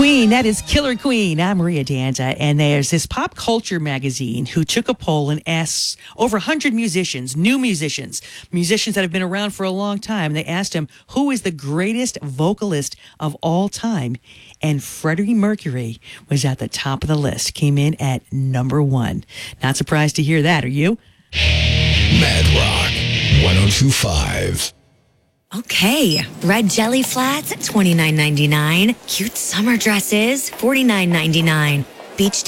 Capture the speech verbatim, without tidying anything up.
Queen, that is Killer Queen. I'm Maria Danta, and there's this pop culture magazine who took a poll and asked over one hundred musicians, new musicians, musicians that have been around for a long time. They asked them, who is the greatest vocalist of all time? And Freddie Mercury was at the top of the list, came in at number one. Not surprised to hear that, are you? Mad Rock one oh two point five. Okay, red jelly flats, twenty-nine ninety-nine. Cute summer dresses, forty-nine ninety-nine. Beach